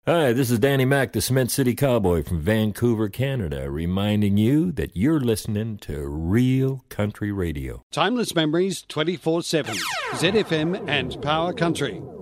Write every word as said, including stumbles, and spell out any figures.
Hi, this is Danny Mac, the Cement City Cowboy from Vancouver, Canada, reminding you that you're listening to real country radio. Timeless memories twenty-four seven. Z F M and Power Country.